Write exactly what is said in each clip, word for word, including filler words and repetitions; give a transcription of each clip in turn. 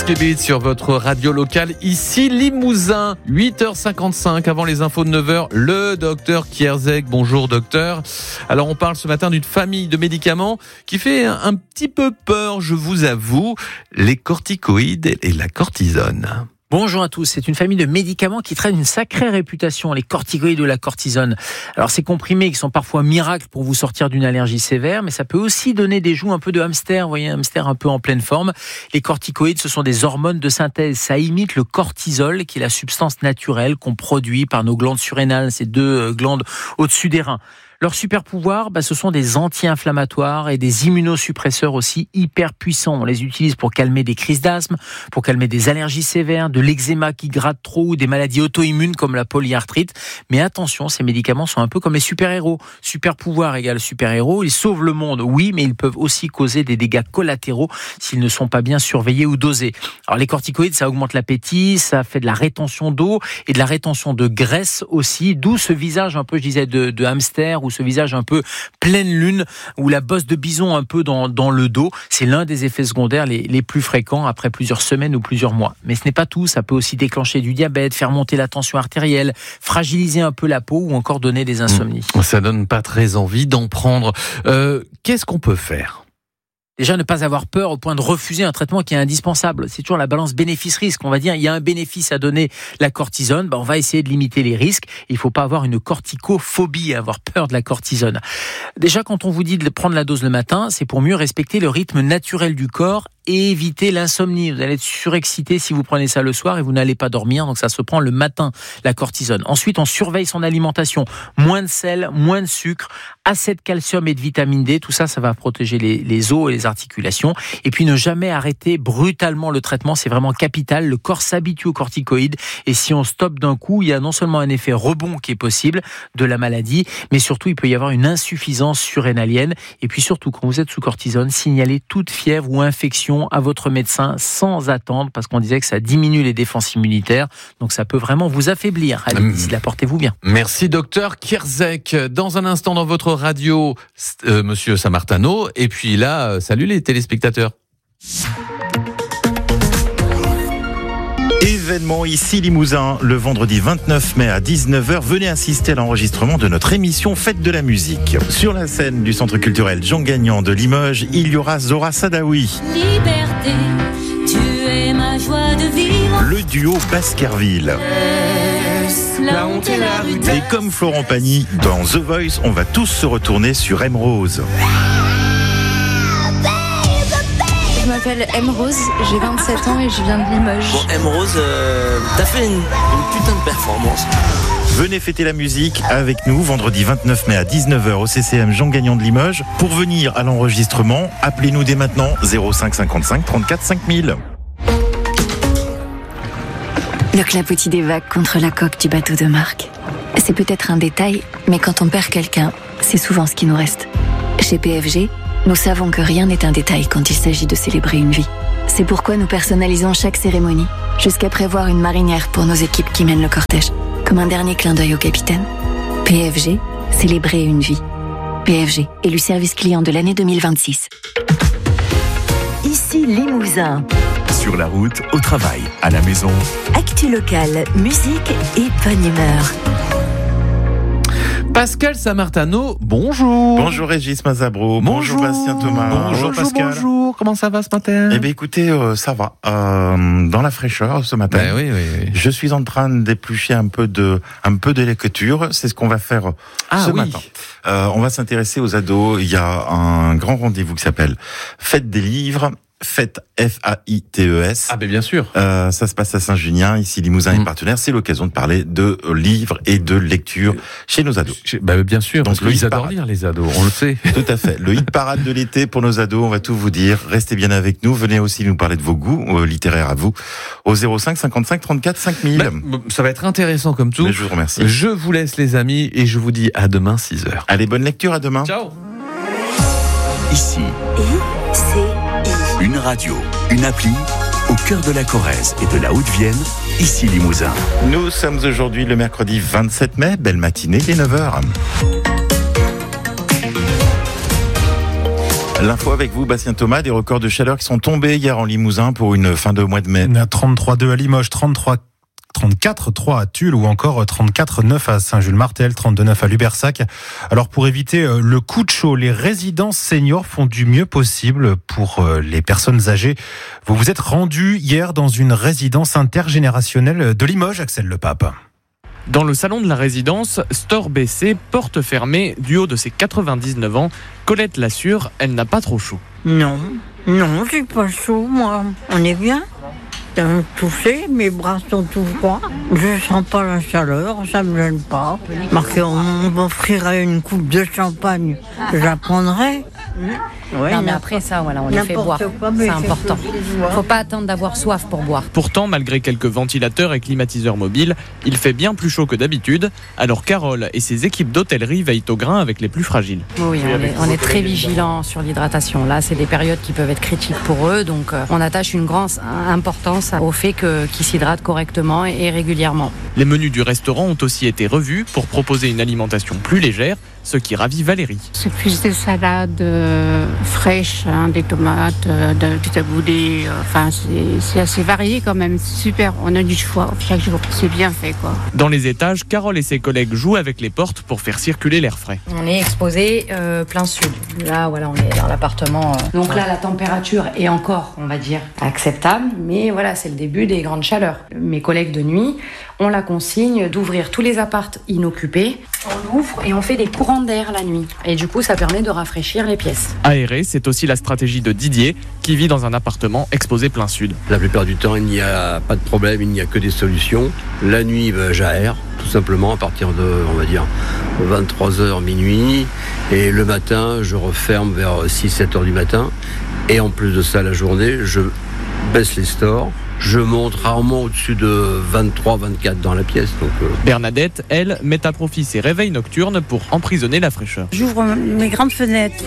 Skibit sur votre radio locale, ici Limousin, huit heures cinquante-cinq, avant les infos de neuf heures, le docteur Kierzek. Bonjour docteur. Alors on parle ce matin d'une famille de médicaments qui fait un, un petit peu peur, je vous avoue, les corticoïdes et la cortisone. Bonjour à tous, c'est une famille de médicaments qui traîne une sacrée réputation, les corticoïdes ou la cortisone. Alors ces comprimés qui sont parfois miracles pour vous sortir d'une allergie sévère, mais ça peut aussi donner des joues un peu de hamster, vous voyez, un hamster un peu en pleine forme. Les corticoïdes, ce sont des hormones de synthèse, ça imite le cortisol qui est la substance naturelle qu'on produit par nos glandes surrénales, ces deux glandes au-dessus des reins. Leur super pouvoir, bah, ce sont des anti-inflammatoires et des immunosuppresseurs aussi hyper puissants. On les utilise pour calmer des crises d'asthme, pour calmer des allergies sévères, de l'eczéma qui gratte trop ou des maladies auto-immunes comme la polyarthrite. Mais attention, ces médicaments sont un peu comme les super-héros. Super pouvoir égale super-héros. Ils sauvent le monde, oui, mais ils peuvent aussi causer des dégâts collatéraux s'ils ne sont pas bien surveillés ou dosés. Alors les corticoïdes, ça augmente l'appétit, ça fait de la rétention d'eau et de la rétention de graisse aussi, d'où ce visage un peu, je disais, de, de hamster ou ce visage un peu pleine lune ou la bosse de bison un peu dans, dans le dos. C'est l'un des effets secondaires les, les plus fréquents après plusieurs semaines ou plusieurs mois. Mais ce n'est pas tout, ça peut aussi déclencher du diabète, faire monter la tension artérielle, fragiliser un peu la peau ou encore donner des insomnies. Ça donne pas très envie d'en prendre. Euh, qu'est-ce qu'on peut faire ? Déjà, ne pas avoir peur au point de refuser un traitement qui est indispensable. C'est toujours la balance bénéfice-risque. On va dire, il y a un bénéfice à donner la cortisone, ben on va essayer de limiter les risques. Il ne faut pas avoir une corticophobie, avoir peur de la cortisone. Déjà, quand on vous dit de prendre la dose le matin, c'est pour mieux respecter le rythme naturel du corps et éviter l'insomnie. Vous allez être surexcité si vous prenez ça le soir et vous n'allez pas dormir, donc ça se prend le matin, la cortisone. Ensuite, on surveille son alimentation. Moins de sel, moins de sucre, assez de calcium et de vitamine D, tout ça, ça va protéger les, les os et les articulations. Et puis, ne jamais arrêter brutalement le traitement, c'est vraiment capital. Le corps s'habitue aux corticoïdes et si on stoppe d'un coup, il y a non seulement un effet rebond qui est possible de la maladie, mais surtout, il peut y avoir une insuffisance surrénalienne. Et puis surtout, quand vous êtes sous cortisone, signalez toute fièvre ou infection à votre médecin sans attendre, parce qu'on disait que ça diminue les défenses immunitaires, donc ça peut vraiment vous affaiblir. Allez, d'ici là, portez-vous bien. Merci docteur Kierzek. Dans un instant dans votre radio, euh, monsieur Samartano, et puis là, euh, salut les téléspectateurs. Événement ici Limousin, le vendredi vingt-neuf mai à dix-neuf heures, venez assister à l'enregistrement de notre émission Fête de la musique. Sur la scène du Centre culturel Jean Gagnon de Limoges, il y aura Zora Sadaoui. Liberté, tu es ma joie de vivre. Le duo Baskerville. La honte et la rudesse. Et comme Florent Pagny, dans The Voice, on va tous se retourner sur M Rose. Je m'appelle M Rose, j'ai vingt-sept ans et je viens de Limoges. Bon, M Rose, euh, t'as fait une, une putain de performance. Venez fêter la musique avec nous vendredi vingt-neuf mai à dix-neuf heures au C C M Jean Gagnon de Limoges. Pour venir à l'enregistrement, appelez-nous dès maintenant zéro cinq cinquante-cinq trente-quatre cinq mille. Le clapotis des vagues contre la coque du bateau de Marc. C'est peut-être un détail, mais quand on perd quelqu'un, c'est souvent ce qui nous reste. Chez P F G, nous savons que rien n'est un détail quand il s'agit de célébrer une vie. C'est pourquoi nous personnalisons chaque cérémonie, jusqu'à prévoir une marinière pour nos équipes qui mènent le cortège, comme un dernier clin d'œil au capitaine. P F G, célébrer une vie. P F G, élu service client de l'année deux mille vingt-six. Ici Limousin. Sur la route, au travail, à la maison. Actu locale, musique et bonne humeur. Pascal Samartano, bonjour. Bonjour Régis Mazabro. Bonjour, bonjour Bastien Thomas. Bonjour, bonjour Pascal. Bonjour, comment ça va ce matin ? Eh bien écoutez, euh, ça va. Euh, dans la fraîcheur ce matin. Ben oui, oui, oui. Je suis en train d'éplucher un peu de, un peu de lecture. C'est ce qu'on va faire ah, ce oui. matin. Euh, on va s'intéresser aux ados. Il y a un grand rendez-vous qui s'appelle Fête des livres. Fête F A I T E S. Ah ben bien sûr. Euh, ça se passe à Saint-Junien, ici Limousin mmh. et partenaires. C'est l'occasion de parler de livres et de lecture chez nos ados. Bah bien sûr, donc parce qu'ils adorent lire les ados, on le sait. Tout à fait. Le hit parade de l'été pour nos ados, on va tout vous dire. Restez bien avec nous. Venez aussi nous parler de vos goûts euh, littéraires à vous au zéro cinq cinquante-cinq trente-quatre cinq mille. Bah, ça va être intéressant comme tout. Mais je vous remercie. Je vous laisse les amis et je vous dis à demain six heures. Allez, bonne lecture, à demain. Ciao. Ici. I C I. Une radio, une appli, au cœur de la Corrèze et de la Haute-Vienne, ici Limousin. Nous sommes aujourd'hui le mercredi vingt-sept mai, belle matinée, dès neuf heures. L'info avec vous, Bastien Thomas, des records de chaleur qui sont tombés hier en Limousin pour une fin de mois de mai. trente-trois virgule deux à Limoges, trente-trois trente-quatre virgule trois à Tulle ou encore trente-quatre virgule neuf à Saint-Jules-Martel, trente-deux virgule neuf à Lubersac. Alors pour éviter le coup de chaud, les résidences seniors font du mieux possible pour les personnes âgées. Vous vous êtes rendu hier dans une résidence intergénérationnelle de Limoges, Axel Le Pape. Dans le salon de la résidence, store baissé, porte fermée, du haut de ses quatre-vingt-dix-neuf ans, Colette l'assure, elle n'a pas trop chaud. Non, non, j'ai pas chaud, moi. On est bien. Un touché, mes bras sont tout froids. Je sens pas la chaleur, ça me gêne pas. Marqué, on m'offrirait une coupe de champagne, j'apprendrais. Ouais, non, mais après ça, voilà, on les fait boire. Quoi, c'est important. Il ne faut pas attendre d'avoir soif pour boire. Pourtant, malgré quelques ventilateurs et climatiseurs mobiles, il fait bien plus chaud que d'habitude. Alors Carole et ses équipes d'hôtellerie veillent au grain avec les plus fragiles. Oui, on est, on est très vigilants sur l'hydratation. Là, c'est des périodes qui peuvent être critiques pour eux. Donc, euh, on attache une grande importance au fait que, qu'ils s'hydratent correctement et régulièrement. Les menus du restaurant ont aussi été revus pour proposer une alimentation plus légère, ce qui ravit Valérie. C'est plus des salades euh, fraîches, hein, des tomates, euh, du taboulé. Euh, enfin, c'est, c'est assez varié quand même. C'est super. On a du choix chaque jour. C'est bien fait, quoi. Dans les étages, Carole et ses collègues jouent avec les portes pour faire circuler l'air frais. On est exposé euh, plein sud. Là, voilà, on est dans l'appartement. Euh. Donc là, la température est encore, on va dire, acceptable. Mais voilà, c'est le début des grandes chaleurs. Mes collègues de nuit ont la consigne d'ouvrir tous les appartes inoccupés. On ouvre et on fait des courants d'air la nuit. Et du coup, ça permet de rafraîchir les pièces. Aérer, c'est aussi la stratégie de Didier, qui vit dans un appartement exposé plein sud. La plupart du temps, il n'y a pas de problème, il n'y a que des solutions. La nuit, ben, j'aère, tout simplement, à partir de, on va dire, vingt-trois heures, minuit. Et le matin, je referme vers six sept heures du matin. Et en plus de ça, la journée, je baisse les stores. Je monte rarement au-dessus de vingt-trois vingt-quatre dans la pièce. Donc euh... Bernadette, elle, met à profit ses réveils nocturnes pour emprisonner la fraîcheur. J'ouvre mes grandes fenêtres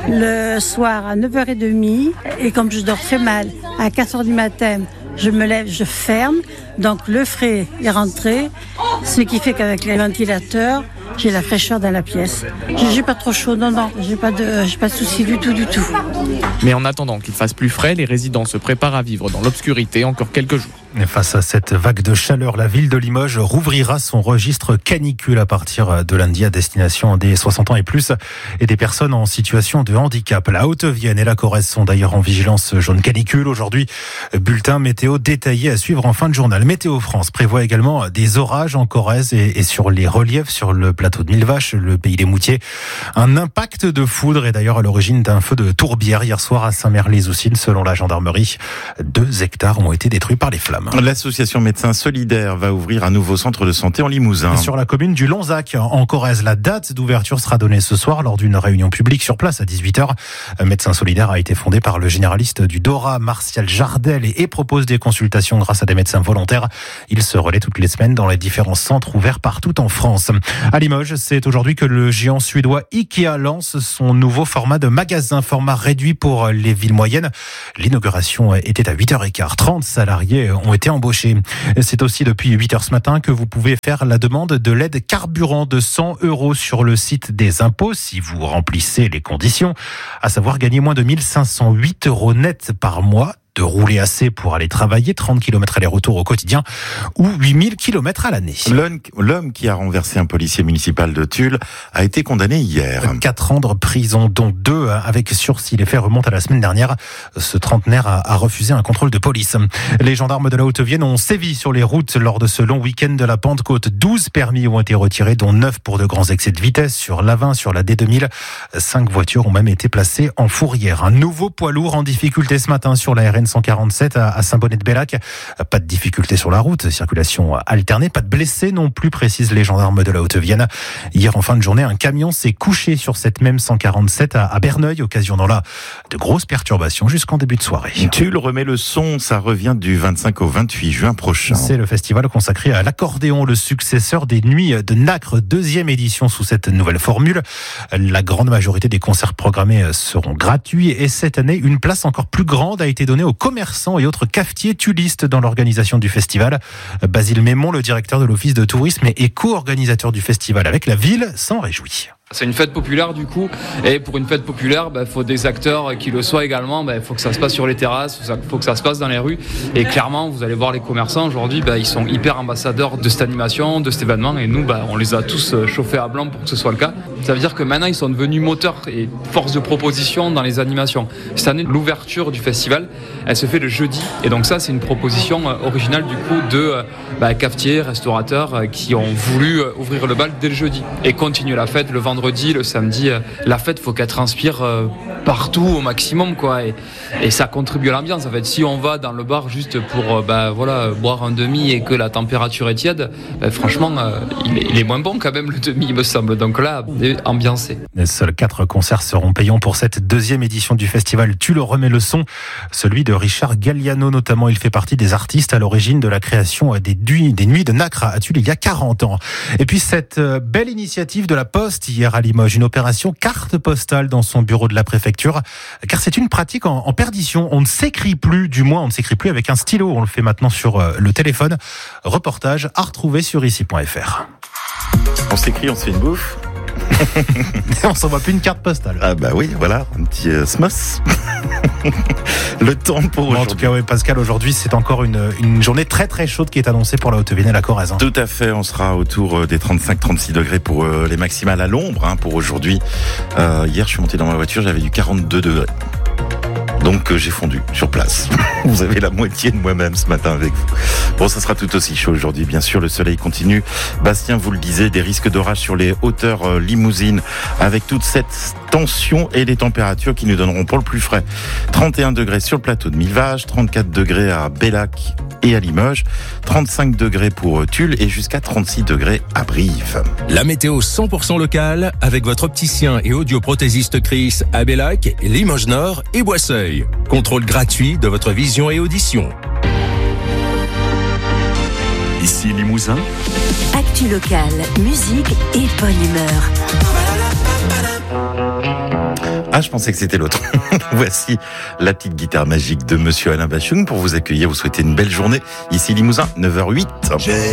le soir à neuf heures trente et comme je dors très mal, à quatre heures du matin, je me lève, je ferme. Donc le frais est rentré, ce qui fait qu'avec les ventilateurs, j'ai la fraîcheur dans la pièce. J'ai pas trop chaud, non, non, j'ai pas de, j'ai pas de soucis du tout, du tout. Mais en attendant qu'il fasse plus frais, les résidents se préparent à vivre dans l'obscurité encore quelques jours. Et face à cette vague de chaleur, la ville de Limoges rouvrira son registre canicule à partir de lundi à destination des soixante ans et plus et des personnes en situation de handicap. La Haute-Vienne et la Corrèze sont d'ailleurs en vigilance jaune canicule. Aujourd'hui, bulletin météo détaillé à suivre en fin de journal. Météo France prévoit également des orages en Corrèze et, et sur les reliefs sur le plateau de Millevaches, le pays des Moutiers. Un impact de foudre est d'ailleurs à l'origine d'un feu de tourbière hier soir à Saint-Merle-les-Oussines. Selon la gendarmerie, deux hectares ont été détruits par les flammes. L'association Médecins Solidaires va ouvrir un nouveau centre de santé en Limousin. Sur la commune du Lonzac, en Corrèze, la date d'ouverture sera donnée ce soir lors d'une réunion publique sur place à dix-huit heures. Médecins Solidaires a été fondé par le généraliste du Dora, Martial Jardel, et propose des consultations grâce à des médecins volontaires. Il se relaie toutes les semaines dans les différents centres ouverts partout en France. À Limoges, c'est aujourd'hui que le géant suédois Ikea lance son nouveau format de magasin, format réduit pour les villes moyennes. L'inauguration était à huit heures quinze. trente salariés ont été embauchés. C'est aussi depuis huit heures ce matin que vous pouvez faire la demande de l'aide carburant de cent euros sur le site des impôts si vous remplissez les conditions, à savoir gagner moins de mille cinq cent huit euros net par mois, de rouler assez pour aller travailler, trente kilomètres aller-retour au quotidien ou huit mille kilomètres à l'année. L'homme, l'homme qui a renversé un policier municipal de Tulle a été condamné hier. Quatre ans de prison, dont deux avec sursis. Les faits remontent à la semaine dernière. Ce trentenaire a, a refusé un contrôle de police. Les gendarmes de la Haute-Vienne ont sévi sur les routes lors de ce long week-end de la Pentecôte. douze permis ont été retirés, dont neuf pour de grands excès de vitesse sur l'A vingt, sur la D deux mille. cinq voitures ont même été placées en fourrière. Un nouveau poids lourd en difficulté ce matin sur la R N cent quarante-sept à Saint-Bonnet-de-Bellac. Pas de difficulté sur la route, circulation alternée, pas de blessés non plus, précisent les gendarmes de la Haute-Vienne. Hier en fin de journée, un camion s'est couché sur cette même cent quarante-sept à Berneuil, occasionnant là de grosses perturbations jusqu'en début de soirée. Tulle remet le son, ça revient du vingt-cinq au vingt-huit juin prochain. C'est le festival consacré à l'accordéon, le successeur des Nuits de Nacre, deuxième édition sous cette nouvelle formule. La grande majorité des concerts programmés seront gratuits et cette année, une place encore plus grande a été donnée aux commerçants et autres cafetiers tullistes dans l'organisation du festival. Basile Mémon, le directeur de l'office de tourisme et co-organisateur du festival avec la ville, s'en réjouit. C'est une fête populaire du coup, et pour une fête populaire, il bah, faut des acteurs qui le soient également. Il bah, faut que ça se passe sur les terrasses, il faut que ça se passe dans les rues. Et clairement, vous allez voir les commerçants aujourd'hui, bah, ils sont hyper ambassadeurs de cette animation, de cet événement, et nous, bah, on les a tous chauffés à blanc pour que ce soit le cas. Ça veut dire que maintenant, ils sont devenus moteurs et force de proposition dans les animations. Cette année, l'ouverture du festival, elle se fait le jeudi, et donc ça, c'est une proposition originale du coup de bah, cafetiers, restaurateurs qui ont voulu ouvrir le bal dès le jeudi et continuer la fête le vendredi. Vendredi, le samedi, la fête, faut qu'elle transpire euh, partout au maximum, quoi. Et, et ça contribue à l'ambiance. En fait, si on va dans le bar juste pour, euh, bah, voilà, boire un demi et que la température est tiède, bah, franchement, euh, il, est, il est moins bon quand même le demi, il me semble. Donc là, ambiancé. Les seuls quatre concerts seront payants pour cette deuxième édition du festival. Tu le remets le son, celui de Richard Galliano notamment. Il fait partie des artistes à l'origine de la création des, du- des Nuits de Nacre à Tulle il y a quarante ans. Et puis cette belle initiative de la Poste hier à Limoges, une opération carte postale dans son bureau de la préfecture, car c'est une pratique en, en perdition. On ne s'écrit plus, du moins on ne s'écrit plus avec un stylo, on le fait maintenant sur le téléphone. Reportage à retrouver sur ici point f r. On s'écrit, on se fait une bouffe. Et on s'envoie plus une carte postale. Ah bah oui, voilà, un petit euh, smos. Le temps pour bon, aujourd'hui. En tout cas, oui, Pascal, aujourd'hui, c'est encore une, une journée très très chaude qui est annoncée pour la Haute-Vienne et la Corrèze. Hein. Tout à fait, on sera autour des trente-cinq à trente-six degrés pour euh, les maximales à l'ombre hein, pour aujourd'hui. Euh, hier, je suis monté dans ma voiture, j'avais du quarante-deux degrés. Donc euh, j'ai fondu sur place. Vous avez la moitié de moi-même ce matin avec vous. Bon, ça sera tout aussi chaud aujourd'hui, bien sûr. Le soleil continue. Bastien, vous le disiez, des risques d'orage sur les hauteurs euh, limousines avec toute cette tension et les températures qui nous donneront pour le plus frais trente et un degrés sur le plateau de Millevaches, trente-quatre degrés à Bellac et à Limoges, trente-cinq degrés pour Tulle et jusqu'à trente-six degrés à Brive. La météo cent pour cent locale avec votre opticien et audioprothésiste Chris à Bellac, Limoges Nord et Boisseuil. Contrôle gratuit de votre vision et audition. Ici Limousin. Actu locale, musique et bonne humeur. Ah, je pensais que c'était l'autre. Voici la petite guitare magique de Monsieur Alain Bachung pour vous accueillir, vous souhaiter une belle journée. Ici Limousin, neuf heures huit.